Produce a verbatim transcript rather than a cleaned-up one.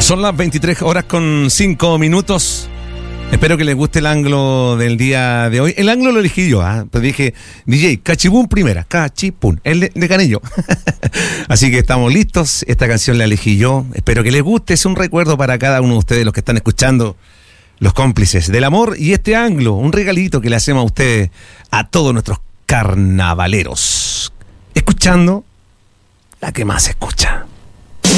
Son las veintitrés horas con cinco minutos. Espero que les guste el anglo del día de hoy. El anglo lo elegí yo, ¿eh? Pues dije, D J, cachipún primera, cachipún. Él le, le gané yo. Así que estamos listos. Esta canción la elegí yo. Espero que les guste. Es un recuerdo para cada uno de ustedes, los que están escuchando, los cómplices del amor. Y este anglo, un regalito que le hacemos a ustedes, a todos nuestros carnavaleros. Escuchando la que más se escucha.